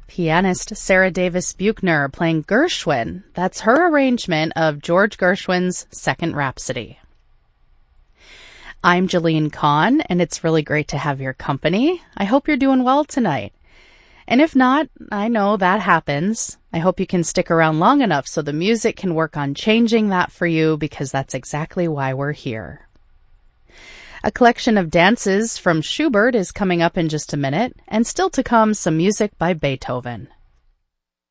Pianist Sarah Davis Buchner playing Gershwin. That's her arrangement of George Gershwin's Second Rhapsody. I'm Jeline Kahn, and it's really great to have your company. I hope you're doing well tonight. And if not, I know that happens. I hope you can stick around long enough so the music can work on changing that for you, because that's exactly why we're here. A collection of dances from Schubert is coming up in just a minute, and still to come, some music by Beethoven.